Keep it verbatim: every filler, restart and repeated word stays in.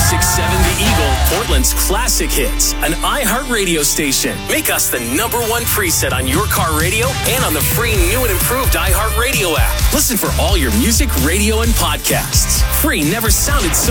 sixty-seven The Eagle, Portland's classic hits, an iHeart radio station. Make us the number one preset on your car radio and on the free new and improved iHeart Radio app. Listen for all your music, radio, and podcasts. Free never sounded so